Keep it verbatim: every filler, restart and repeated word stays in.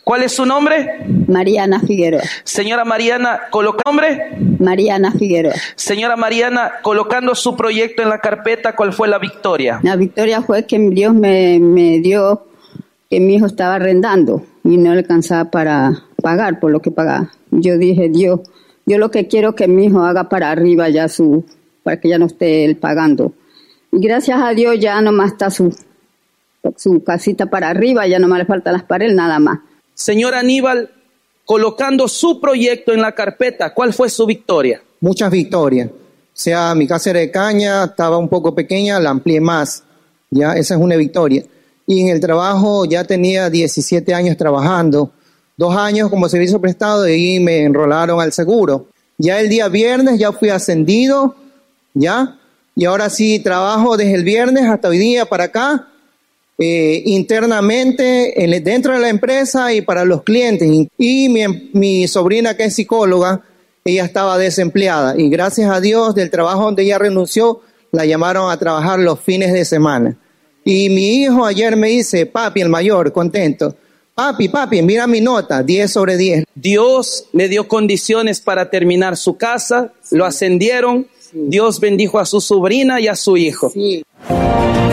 ¿Cuál es su nombre? Mariana Figueroa. Señora Mariana, ¿coloca nombre? Mariana Figueroa. Señora Mariana, colocando su proyecto en la carpeta, ¿cuál fue la victoria? La victoria fue que Dios me, me dio que mi hijo estaba arrendando y no le alcanzaba para pagar por lo que pagaba. Yo dije, Dios, yo lo que quiero es que mi hijo haga para arriba ya su, para que ya no esté él pagando. Y gracias a Dios ya nomás está su, su casita para arriba, ya nomás le faltan las paredes, nada más. Señor Aníbal, colocando su proyecto en la carpeta, ¿cuál fue su victoria? Muchas victorias. O sea, mi casa era de caña, estaba un poco pequeña, la amplié más. Ya, esa es una victoria. Y en el trabajo ya tenía diecisiete años trabajando, dos años como servicio prestado y me enrolaron al seguro. Ya el día viernes ya fui ascendido, ya, y ahora sí trabajo desde el viernes hasta hoy día para acá. Eh, internamente en, dentro de la empresa y para los clientes. Y mi, mi sobrina, que es psicóloga, ella estaba desempleada y gracias a Dios del trabajo donde ella renunció la llamaron a trabajar los fines de semana. Y mi hijo ayer me dice, papi, el mayor, contento, papi, papi, mira mi nota, diez sobre diez. Dios le dio condiciones para terminar su casa, sí. Lo ascendieron, sí. Dios bendijo a su sobrina y a su hijo. Sí.